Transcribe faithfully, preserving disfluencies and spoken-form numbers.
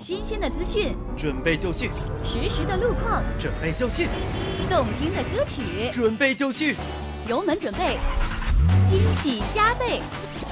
新鲜的资讯， 准备就绪； 实时的路况， 准备就绪； 动听的歌曲， 准备就绪。 油门准备，惊喜加倍。